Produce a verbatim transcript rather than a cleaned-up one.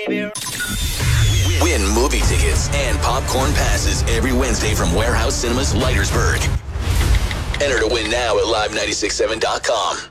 Win movie tickets and popcorn passes every Wednesday from Warehouse Cinemas, Leitersburg. Enter to win now at live nine six seven dot com.